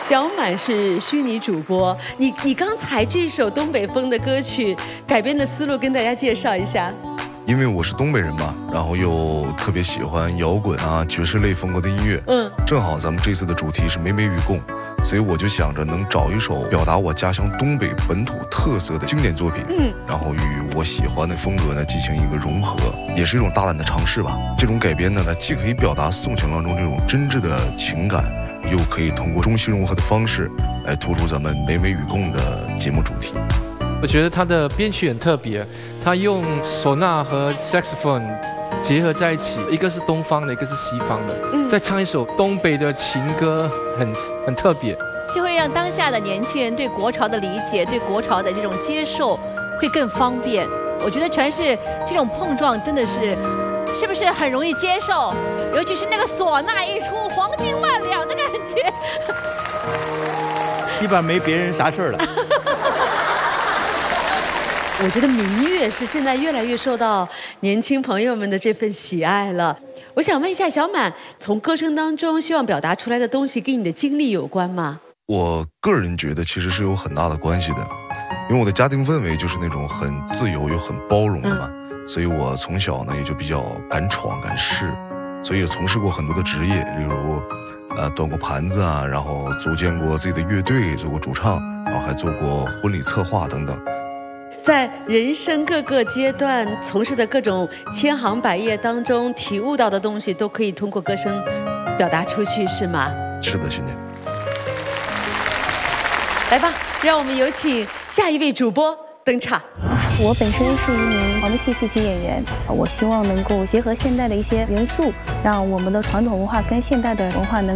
小满是虚拟主播，你刚才这首东北风的歌曲改编的思路跟大家介绍一下。 因为我是东北人嘛，然后又特别喜欢摇滚啊、爵士类风格的音乐，正好咱们这次的主题是美美与共，所以我就想着能找一首表达我家乡东北本土特色的经典作品，然后与我喜欢的风格呢进行一个融合，也是一种大胆的尝试吧。这种改编呢，它既可以表达宋强当中这种真挚的情感，又可以通过中西融合的方式来突出咱们美美与共的节目主题。 我觉得他的编曲很特别，他用唢呐和 saxophone 结合在一起，一个是东方的，一个是西方的，再唱一首东北的情歌，很特别， 就会让当下的年轻人对国潮的理解、对国潮的这种接受会更方便。我觉得全是这种碰撞，真的是不是很容易接受？尤其是那个唢呐一出，黄金万两的感觉， 基本上没别人啥事儿了。 我觉得民乐是现在越来越受到年轻朋友们的这份喜爱了。我想问一下小满，从歌声当中希望表达出来的东西跟你的经历有关吗？ 我个人觉得其实是有很大的关系的，因为我的家庭氛围就是那种很自由又很包容的嘛，所以我从小呢也就比较敢闯敢试，所以也从事过很多的职业，例如端过盘子啊，然后组建过自己的乐队，做过主唱，然后还做过婚礼策划等等。 在人生各个阶段从事的各种千行百业当中，体悟到的东西都可以通过歌声表达出去，是吗？ 是的，训练。 来吧，让我们有请下一位主播登场。 我本身是一名黄梅戏戏曲演员，我希望能够结合现代的一些元素，让我们的传统文化跟现代的文化能